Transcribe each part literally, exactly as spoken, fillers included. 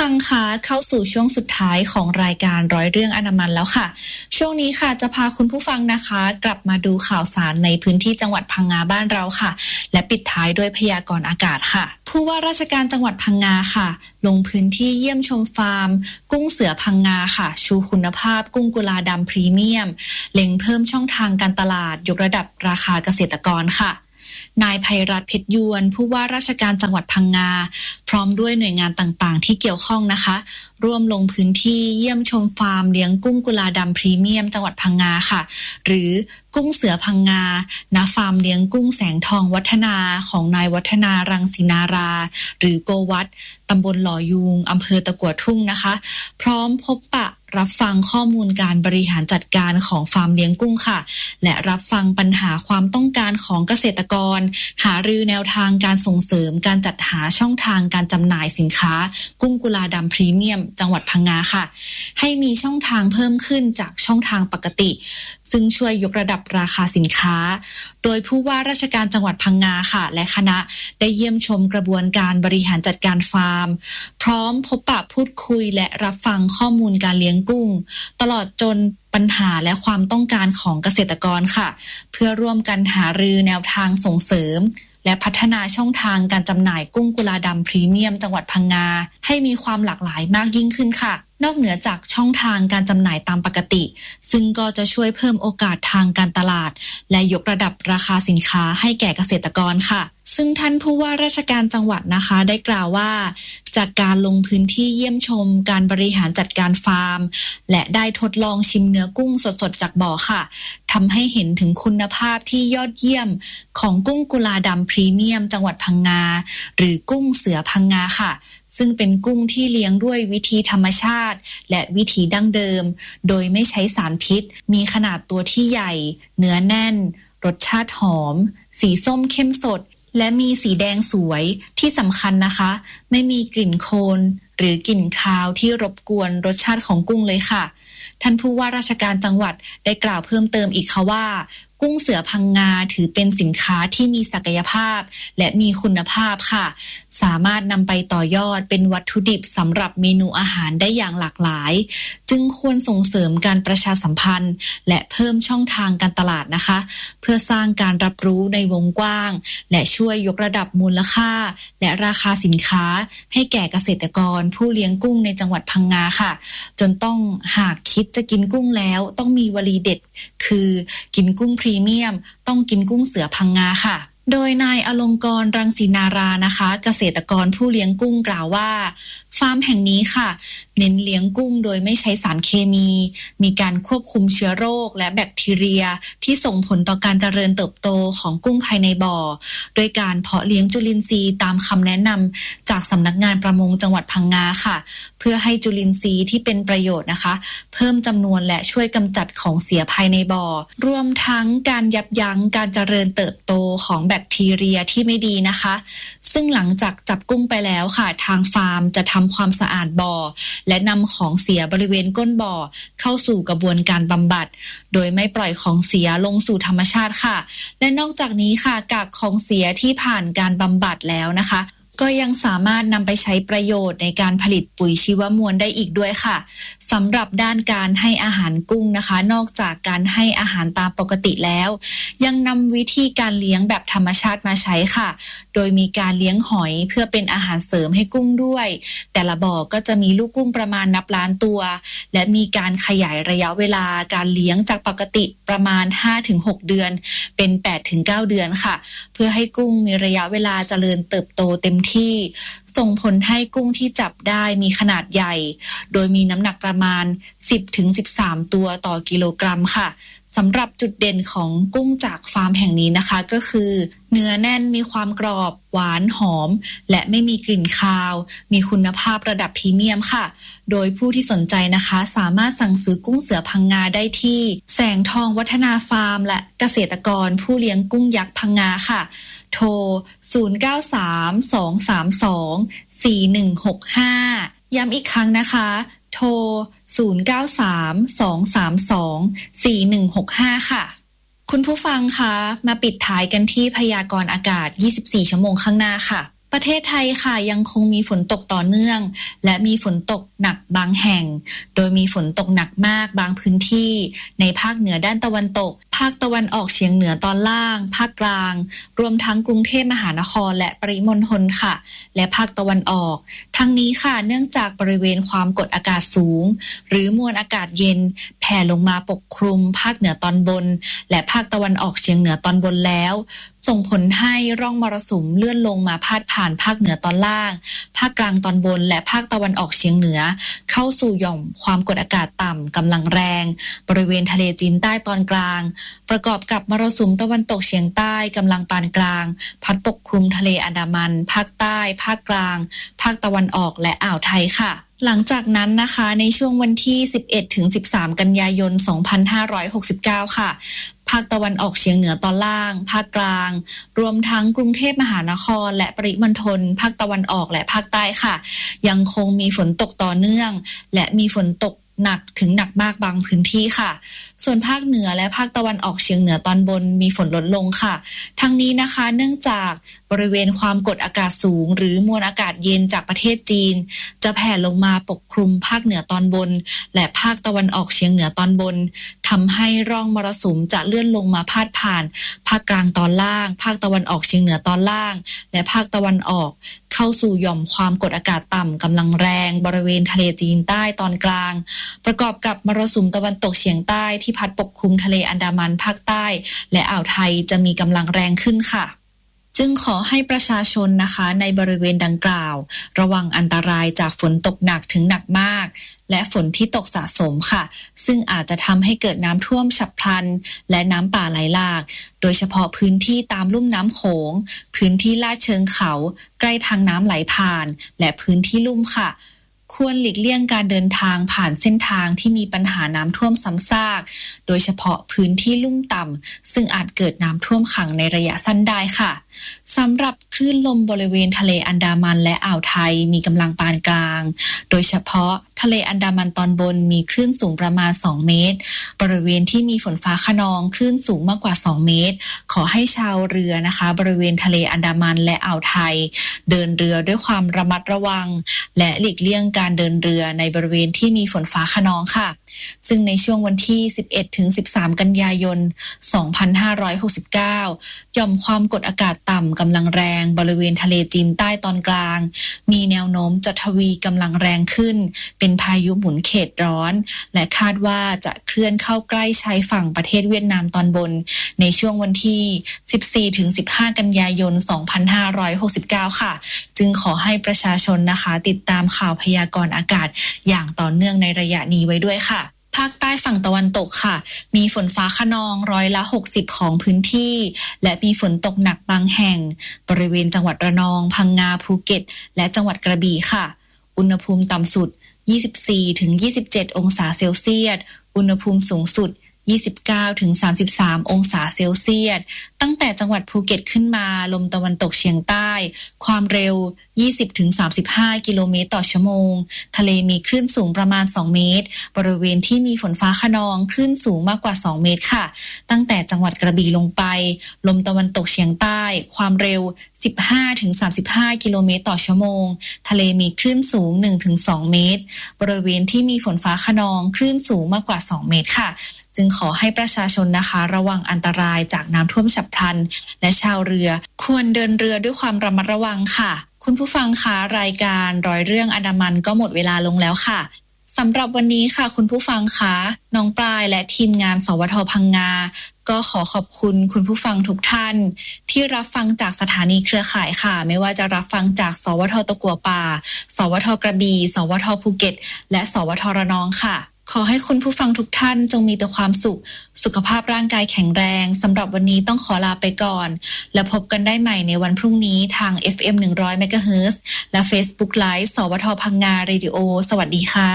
ฟังคะเข้าสู่ช่วงสุดท้ายของรายการร้อยเรื่องอนามันแล้วค่ะช่วงนี้ค่ะจะพาคุณผู้ฟังนะคะกลับมาดูข่าวสารในพื้นที่จังหวัดพังงาบ้านเราค่ะและปิดท้ายด้วยพยากรณ์อากาศค่ะผู้ว่าราชการจังหวัดพังงาค่ะลงพื้นที่เยี่ยมชมฟาร์มกุ้งเสือพังงาค่ะชูคุณภาพกุ้งกุลาดำพรีเมียมเล็งเพิ่มช่องทางการตลาดยกระดับราคาเกษตรกรค่ะนายไพรัตน์เพชรยวนผู้ว่าราชการจังหวัดพังงาพร้อมด้วยหน่วยงานต่างๆที่เกี่ยวข้องนะคะร่วมลงพื้นที่เยี่ยมชมฟาร์มเลี้ยงกุ้งกุลาดำพรีเมียมจังหวัดพังงาค่ะหรือกุ้งเสือพังงาณฟาร์มเลี้ยงกุ้งแสงทองวัฒนาของนายวัฒนารังสีนาราหรือโกวัฒน์ตำบลหล่อยูงอำเภอตะกั่วทุ่งนะคะพร้อมพบปะรับฟังข้อมูลการบริหารจัดการของฟาร์มเลี้ยงกุ้งค่ะและรับฟังปัญหาความต้องการของเกษตรกรหารือแนวทางการส่งเสริมการจัดหาช่องทางการจำหน่ายสินค้ากุ้งกุลาดำพรีเมียมจังหวัดพังงาค่ะให้มีช่องทางเพิ่มขึ้นจากช่องทางปกติซึ่งช่วยยกระดับราคาสินค้าโดยผู้ว่าราชการจังหวัดพังงาค่ะและคณะได้เยี่ยมชมกระบวนการบริหารจัดการฟาร์มพร้อมพบปะพูดคุยและรับฟังข้อมูลการเลี้ยงกุ้งตลอดจนปัญหาและความต้องการของเกษตรกรค่ะเพื่อร่วมกันหารือแนวทางส่งเสริมและพัฒนาช่องทางการจำหน่ายกุ้งกุลาดำพรีเมียมจังหวัดพังงาให้มีความหลากหลายมากยิ่งขึ้นค่ะนอกเหนือจากช่องทางการจำหน่ายตามปกติซึ่งก็จะช่วยเพิ่มโอกาสทางการตลาดและยกระดับราคาสินค้าให้แก่เกษตรกรค่ะซึ่งท่านผู้ว่าราชการจังหวัดนะคะได้กล่าวว่าจากการลงพื้นที่เยี่ยมชมการบริหารจัดการฟาร์มและได้ทดลองชิมเนื้อกุ้งสดๆจากบ่อค่ะทำให้เห็นถึงคุณภาพที่ยอดเยี่ยมของกุ้งกุลาดำพรีเมียมจังหวัดพังงาหรือกุ้งเสือพังงาค่ะซึ่งเป็นกุ้งที่เลี้ยงด้วยวิธีธรรมชาติและวิธีดั้งเดิมโดยไม่ใช้สารพิษมีขนาดตัวที่ใหญ่เนื้อแน่นรสชาติหอมสีส้มเข้มสดและมีสีแดงสวยที่สำคัญนะคะไม่มีกลิ่นโคลนหรือกลิ่นคาวที่รบกวนรสชาติของกุ้งเลยค่ะท่านผู้ว่าราชการจังหวัดได้กล่าวเพิ่มเติมอีกค่ะว่ากุ้งเสือพังงาถือเป็นสินค้าที่มีศักยภาพและมีคุณภาพค่ะสามารถนำไปต่อยอดเป็นวัตถุดิบสำหรับเมนูอาหารได้อย่างหลากหลายจึงควรส่งเสริมการประชาสัมพันธ์และเพิ่มช่องทางการตลาดนะคะเพื่อสร้างการรับรู้ในวงกว้างและช่วยยกระดับมูลค่าและราคาสินค้าให้แก่เกษตรกรผู้เลี้ยงกุ้งในจังหวัดพังงาค่ะจนต้องหากคิดจะกินกุ้งแล้วต้องมีวลีเด็ดคือกินกุ้งพรีเมียมต้องกินกุ้งเสือพังงาค่ะโดยนายอลงกรณ์รังสีนารานะคะเกษตรกรผู้เลี้ยงกุ้งกล่าวว่าฟาร์มแห่งนี้ค่ะเน้นเลี้ยงกุ้งโดยไม่ใช้สารเคมีมีการควบคุมเชื้อโรคและแบคทีเรียที่ส่งผลต่อการเจริญเติบโตของกุ้งภายในบ่อโดยการเพาะเลี้ยงจุลินทรีย์ตามคำแนะนำจากสำนักงานประมงจังหวัดพังงาค่ะเพื่อให้จุลินทรีย์ที่เป็นประโยชน์นะคะเพิ่มจำนวนและช่วยกำจัดของเสียภายในบ่อรวมทั้งการยับยั้งการเจริญเติบโตของแบคทีเรียที่ไม่ดีนะคะซึ่งหลังจากจับกุ้งไปแล้วค่ะทางฟาร์มจะทำความสะอาดบ่อและนำของเสียบริเวณก้นบ่อเข้าสู่กระบวนการบำบัดโดยไม่ปล่อยของเสียลงสู่ธรรมชาติค่ะและนอกจากนี้ค่ะกากของเสียที่ผ่านการบำบัดแล้วนะคะก็ยังสามารถนำไปใช้ประโยชน์ในการผลิตปุ๋ยชีวมวลได้อีกด้วยค่ะสำหรับด้านการให้อาหารกุ้งนะคะนอกจากการให้อาหารตามปกติแล้วยังนำวิธีการเลี้ยงแบบธรรมชาติมาใช้ค่ะโดยมีการเลี้ยงหอยเพื่อเป็นอาหารเสริมให้กุ้งด้วยแต่ละบ่อก็จะมีลูกกุ้งประมาณนับล้านตัวและมีการขยายระยะเวลาการเลี้ยงจากปกติประมาณ ห้าถึงหก เดือนเป็น แปดถึงเก้า เดือนค่ะเพื่อให้กุ้งมีระยะเวลาเจริญเติบโตเต็มที่ส่งผลให้กุ้งที่จับได้มีขนาดใหญ่โดยมีน้ำหนักประมาณ สิบถึงสิบสาม ตัวต่อกิโลกรัมค่ะสำหรับจุดเด่นของกุ้งจากฟาร์มแห่งนี้นะคะก็คือเนื้อแน่นมีความกรอบหวานหอมและไม่มีกลิ่นคาวมีคุณภาพระดับพรีเมียมค่ะโดยผู้ที่สนใจนะคะสามารถสั่งซื้อกุ้งเสือพังงาได้ที่แสงทองวัฒนาฟาร์มและเกษตรกรผู้เลี้ยงกุ้งยักษ์พังงาค่ะโทรศูนย์ เก้า สาม สอง สาม สอง สี่ หนึ่ง หก ห้าย้ำอีกครั้งนะคะโทรศูนย์ เก้า สาม สอง สาม สอง สี่ หนึ่ง หก ห้าค่ะคุณผู้ฟังคะมาปิดท้ายกันที่พยากรณ์อากาศยี่สิบสี่ชั่วโมงข้างหน้าค่ะประเทศไทยค่ะยังคงมีฝนตกต่อเนื่องและมีฝนตกหนักบางแห่งโดยมีฝนตกหนักมากบางพื้นที่ในภาคเหนือด้านตะวันตกภาคตะวันออกเฉียงเหนือตอนล่างภาคกลางรวมทั้งกรุงเทพมหานครและปริมณฑลค่ะและภาคตะวันออกทั้งนี้ค่ะเนื่องจากบริเวณความกดอากาศสูงหรือมวลอากาศเย็นแผ่ลงมาปกคลุมภาคเหนือตอนบนและภาคตะวันออกเฉียงเหนือตอนบนแล้วส่งผลให้ร่องมรสุมเลื่อนลงมาพาดผ่านภาคเหนือตอนล่างภาคกลางตอนบนและภาคตะวันออกเฉียงเหนือเข้าสู่หย่อมความกดอากาศต่ำกำลังแรงบริเวณทะเลจีนใต้ตอนกลางประกอบกับมรสุมตะวันตกเฉียงใต้กำลังปานกลางพัดปกคลุมทะเลอันดามันภาคใต้ภาคกลางภาคตะวันออกและอ่าวไทยค่ะหลังจากนั้นนะคะในช่วงวันที่สิบเอ็ดถึงสิบสามกันยายนสองพันห้าร้อยหกสิบเก้าค่ะภาคตะวันออกเฉียงเหนือตอนล่างภาคกลางรวมทั้งกรุงเทพมหานครและปริมณฑลภาคตะวันออกและภาคใต้ค่ะยังคงมีฝนตกต่อเนื่องและมีฝนตกหนักถึงหนักมากบางพื้นที่ค่ะส่วนภาคเหนือและภาคตะวันออกเฉียงเหนือตอนบนมีฝนลดลงค่ะทั้งนี้นะคะเนื่องจากบริเวณความกดอากาศสูงหรือมวลอากาศเย็นจากประเทศจีนจะแผ่ลงมาปกคลุมภาคเหนือตอนบนและภาคตะวันออกเฉียงเหนือตอนบนทำให้ร่องมรสุมจะเลื่อนลงมาพาดผ่านภาคกลางตอนล่างภาคตะวันออกเฉียงเหนือตอนล่างและภาคตะวันออกเข้าสู่หย่อมความกดอากาศต่ำกำลังแรงบริเวณทะเลจีนใต้ตอนกลางประกอบกับมรสุมตะวันตกเฉียงใต้ที่พัดปกคลุมทะเลอันดามันภาคใต้และอ่าวไทยจะมีกำลังแรงขึ้นค่ะจึงขอให้ประชาชนนะคะในบริเวณดังกล่าวระวังอันตรายจากฝนตกหนักถึงหนักมากและฝนที่ตกสะสมค่ะซึ่งอาจจะทำให้เกิดน้ำท่วมฉับพลันและน้ำป่าไหลหลากโดยเฉพาะพื้นที่ตามลุ่มน้ำโขงพื้นที่ลาดเชิงเขาใกล้ทางน้ำไหลผ่านและพื้นที่ลุ่มค่ะควรหลีกเลี่ยงการเดินทางผ่านเส้นทางที่มีปัญหาน้ำท่วมซ้ำซากโดยเฉพาะพื้นที่ลุ่มต่ำซึ่งอาจเกิดน้ำท่วมขังในระยะสั้นได้ค่ะสำหรับคลื่นลมบริเวณทะเลอันดามันและอ่าวไทยมีกำลังปานกลางโดยเฉพาะทะเลอันดามันตอนบนมีคลื่นสูงประมาณสองเมตรบริเวณที่มีฝนฟ้าคะนองคลื่นสูงมากกว่าสองเมตรขอให้ชาวเรือนะคะบริเวณทะเลอันดามันและอ่าวไทยเดินเรือด้วยความระมัดระวังและหลีกเลี่ยงการเดินเรือในบริเวณที่มีฝนฟ้าคะนองค่ะซึ่งในช่วงวันที่สิบเอ็ดถึงสิบสามกันยายนสองพันห้าร้อยหกสิบเก้าหย่อมความกดอากาศต่ำกำลังแรงบริเวณทะเลจีนใต้ตอนกลางมีแนวโน้มจะทวีกำลังแรงขึ้นเป็นพายุหมุนเขตร้อนและคาดว่าจะเคลื่อนเข้าใกล้ชายฝั่งประเทศเวียดนามตอนบนในช่วงวันที่สิบสี่ถึงสิบห้ากันยายนสองพันห้าร้อยหกสิบเก้าค่ะจึงขอให้ประชาชนนะคะติดตามข่าวพยากรณ์อากาศอย่างต่อเนื่องในระยะนี้ไว้ด้วยค่ะภาคใต้ฝั่งตะวันตกค่ะมีฝนฟ้าคะนองร้อยละหกสิบของพื้นที่และมีฝนตกหนักบางแห่งบริเวณจังหวัดระนองพังงาภูเก็ตและจังหวัดกระบี่ค่ะอุณหภูมิต่ำสุด ยี่สิบสี่ถึงยี่สิบเจ็ด องศาเซลเซียสอุณหภูมิสูงสุด ยี่สิบเก้าถึงสามสิบสาม องศาเซลเซียสตั้งแต่จังหวัดภูเก็ตขึ้นมาลมตะวันตกเฉียงใต้ความเร็ว ยี่สิบถึงสามสิบห้า กิโลเมตรต่อชั่วโมงทะเลมีคลื่นสูงประมาณสองเมตรบริเวณที่มีฝนฟ้าคะนองคลื่นสูงมากกว่าสองเมตรค่ะตั้งแต่จังหวัดกระบี่ลงไปลมตะวันตกเฉียงใต้ความเร็ว สิบห้าถึงสามสิบห้า กิโลเมตรต่อชั่วโมงทะเลมีคลื่นสูง หนึ่งถึงสอง เมตรบริเวณที่มีฝนฟ้าคะนองคลื่นสูงมากกว่าสองเมตรค่ะจึงขอให้ประชาชนนะคะระวังอันตรายจากน้ำท่วมฉับพลันและชาวเรือควรเดินเรือด้วยความระมัดระวังค่ะคุณผู้ฟังคะรายการร้อยเรื่องอันดามันก็หมดเวลาลงแล้วค่ะสำหรับวันนี้ค่ะคุณผู้ฟังคะน้องปลายและทีมงานสวทพังงาก็ขอขอบคุณคุณผู้ฟังทุกท่านที่รับฟังจากสถานีเครือข่ายค่ะไม่ว่าจะรับฟังจากสวทตะกั่วป่าสวทกระบี่สวทภูเก็ตและสวทระนองค่ะขอให้คุณผู้ฟังทุกท่านจงมีแต่ความสุขสุขภาพร่างกายแข็งแรงสำหรับวันนี้ต้องขอลาไปก่อนและพบกันได้ใหม่ในวันพรุ่งนี้ทาง เอฟ เอ็ม หนึ่งร้อย เมกะเฮิรตซ์ และ Facebook Live สวทพังงาเรดิโอสวัสดีค่ะ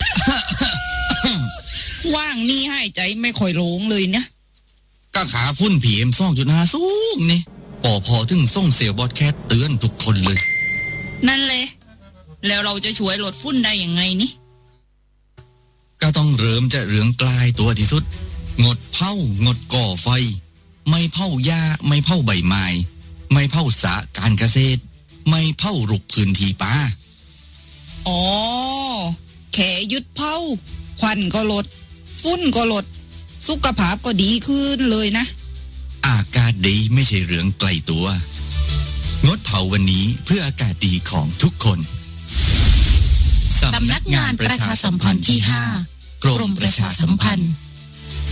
ว่างนี่ให้ใจไม่ค่อยโล่งเลยเนี่ยก็ขาฝุ่น พี เอ็ม สองจุดห้า สูงนี่ปอพอถึงส่งเสียบอดแคสเตือนทุกคนเลยนั่นเลยแล้วเราจะช่วยลดฝุ่นได้ยังไงนี่ก็ต้องเริ่มจะเรื่องกลายตัวที่สุดงดเผางดก่อไฟไม่เผาหญ้าไม่เผาใบไม้ไม่เผาสระการเกษตรไม่เผารุกพื้นที่ป่าอ๋อแค่ยึดเผาควันก็ลดฝุ่นก็ลดสุขภาพก็ดีขึ้นเลยนะอากาศดีไม่ใช่เรื่องไกลตัวงดเผาวันนี้เพื่ออากาศดีของทุกคนสำนักงานประชาสัมพันธ์ที่ห้ากรมประชาสัมพันธ์